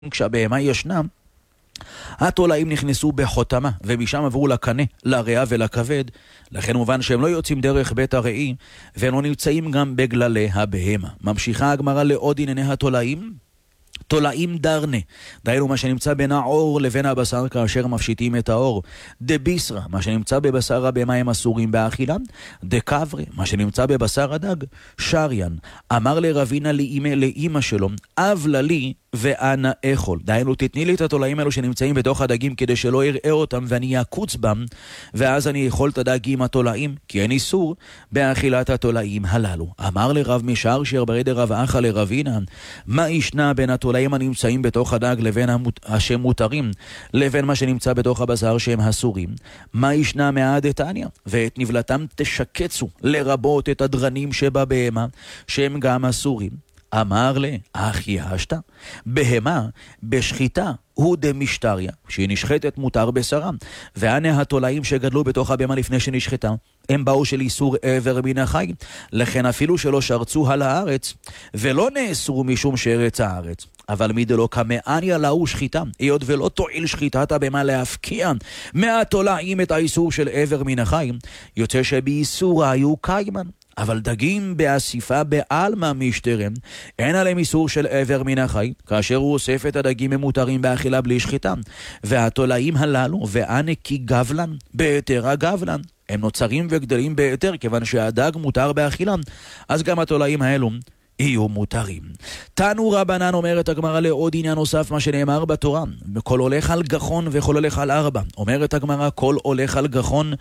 כשהבהמה ישנה, התולעים נכנסו בחותמה, ומשם עברו לקנה, לריאה ולכבד, לכן מובן שהם לא יוצאים דרך בית הראי, והם לא נמצאים גם בגללי הבהמה. ממשיכה הגמרא לעוד ענייני התולעים, תולעים דרנה, דהיינו מה שנמצא בין העור לבין הבשר כאשר מפשיטים את העור. דביסרה, מה שנמצא בבשר הבהמה הם אסורים באכילה. דקברה, מה שנמצא בבשר הדג. שריין, אמר לרבינה לאמא שלו, אבלה לי ואנה אכול. דהיינו, תתני לי את התולעים האלו שנמצאים בתוך הדגים כדי שלא יראה אותם ואני אקוץ בם, ואז אני אכול את הדגים התולעים, כי אין איסור באכילת התולעים הללו. אמר לרב משרשר ברי דרב אחא לרבינה, מה ישנה בין התולעים הנמצאים בתוך הדג לבין השמותרים לבין מה שנמצא בתוך הבשר שהם אסורים? מה ישנה מהדתניא? ואת נבלתם תשקצו, לרבות את הדרנים שבבהמה שהם גם אסורים. אמר לה, אך יהשת? בהמה בשחיטה הוא דמשטריה, שהיא נשחטת מותר בשרה, והנה התולעים שגדלו בתוך הבהמה לפני שנשחטה, הם באו של איסור עבר מן החי, לכן אפילו שלא שרצו על הארץ, ולא נאסרו משום שארץ הארץ. אבל מדלא קמאניה לאו שחיטה, היות ולא תועיל שחיטת הבהמה להפקיע מהתולעים את האיסור של עבר מן החי, יוצא שבאיסור היו קיימן. אבל דגים באסיפה בעלמא משתרם, אין עליהם איסור של עבר מן החי, כאשר הוא אוסף את הדגים ממותרים באכילה בלי שחיטה. והתולעים הללו, ואנה כי גבלן, בהיתר הגבלן, הם נוצרים וגדלים בהיתר, כיוון שהדג מותר באכילה, אז גם התולעים האלו יהיו מותרים. תנו רבנן, אומרת הגמרא לעוד עניין נוסף מה שנאמר בתורה, כל הולך על גחון וכל הולך על ארבע. אומרת הגמרא, כל הולך על גחון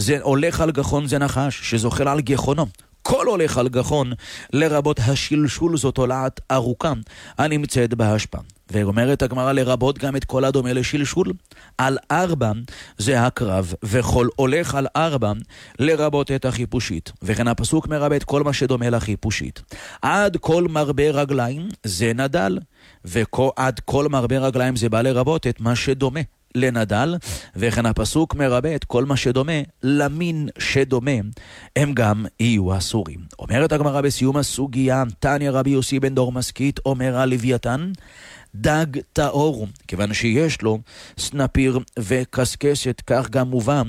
זה נחש שזוחל על גחונו. כל הולך על גחון, לרבות השלשול, זאת תולעת ארוכה הנמצאת בהשפעה. ואומרת הגמרא, לרבות גם את כל הדומה לשלשול. על ארבע זה הקרב, וכל הולך על ארבע לרבות את החיפושית. וכן הפסוק מרבה את כל מה שדומה לחיפושית. עד כל מרבה רגליים זה נדל, ועד כל מרבה רגליים זה בא לרבות את מה שדומה לנדל, וכן הפסוק מרבה את כל מה שדומה למין שדומה, הם גם יהיו אסורים. אומרת הגמרא בסיום הסוגיה, תניא רבי יוסי בן דור מסכית, אומר הלוויתן, דג טהור, כיוון שיש לו סנפיר וקסקסת, כך גם מובן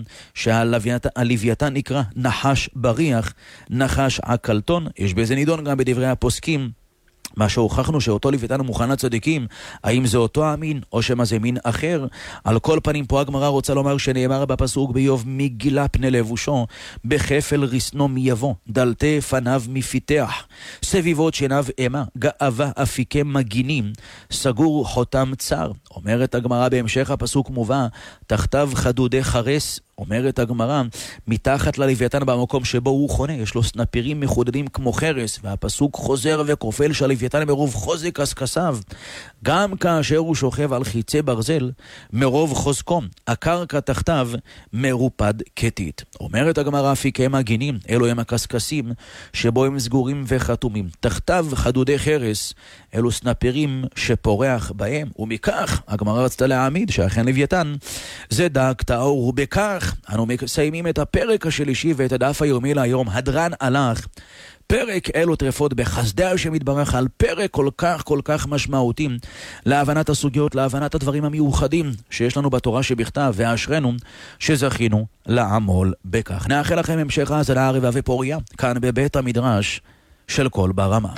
שהלוויתן נקרא נחש בריח, נחש עקלתון. יש בזה נידון גם בדברי הפוסקים, מה שהוכחנו שאותו לוויתן מוכן לצדיקים, האם זה אותו המין או שמה זה מין אחר. על כל פנים פה הגמרא רוצה לומר שנאמר בפסוק באיוב, מגילה פני לבושו, בכפל רסנו מיבוא, דלתי פניו מפיתח, סביבות שיניו אימה, גאווה אפיקי מגינים, סגור חותם צר. אומרת הגמרא בהמשך הפסוק מובא, תחתיו חדודי חרס. אומרת הגמרא, מתחת ללוויתן במקום שבו הוא חונה, יש לו סנפירים מחודדים כמו חרס, והפסוק חוזר וכופל שהלוויתן מרוב חוזק קשקשיו, גם כאשר הוא שוכב על חיצי ברזל, מרוב חוזקו, הקרקע תחתיו מרופד כתית. אומרת הגמרא, אפיקי מגינים, אלו הם הקשקשים שבו הם סגורים וחתומים. תחתיו חדודי חרס, אלו סנפירים שפורח בהם, ומכך הגמרא רצתה להעמיד שאכן לוויתן זה דג טהור. ובכך אנו מסיימים את הפרק השלישי ואת הדף היומי להיום. הדרן הלך פרק אלו טרפות בחסדי השם יתברך, על פרק כל כך משמעותי להבנת הסוגיות, להבנת הדברים המיוחדים שיש לנו בתורה שבכתב, ואשרנו שזכינו לעמול בכך. נאחל לכם המשך האזנה ערבה ופוריה כאן בבית המדרש של קול ברמה.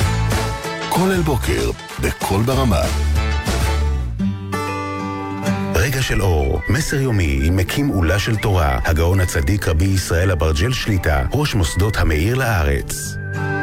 כל אל בוקר בקול ברמה, רגע של אור, מסר יומי עם מקים עולה של תורה, הגאון הצדיק רבי ישראל אברג'ל שליטה, ראש מוסדות המאיר לארץ.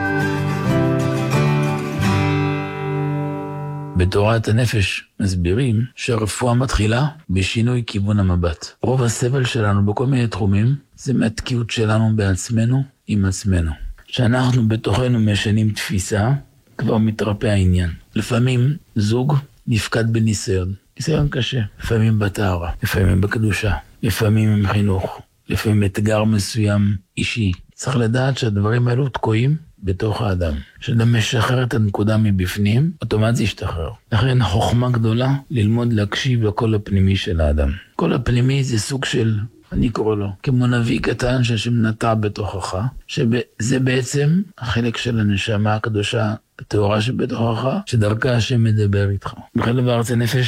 בתורת הנפש מסבירים שהרפואה מתחילה בשינוי כיוון המבט. רוב הסבל שלנו בכל מיני תחומים זה מהתקיעות שלנו בעצמנו עם עצמנו. שאנחנו בתוכנו משנים תפיסה, כבר מתרפא העניין. לפעמים זוג נפקד בניסיון. ניסיון קשה, לפעמים בתארה, לפעמים בקדושה, לפעמים עם חינוך, לפעמים אתגר מסוים אישי. צריך לדעת שהדברים האלו תקועים בתוך האדם. כשאדם משחרר את הנקודה מבפנים, אוטומטית ישתחרר. לכן חוכמה גדולה ללמוד להקשיב לקול הפנימי של האדם. קול הפנימי זה סוג של אני קורא לו, כמו נביא קטן שהשם נטע בתוכך, שזה בעצם החלק של הנשמה הקדושה, התאורה שבתוכך, שדרכה השם מדבר איתך. בכל דבר זה נפש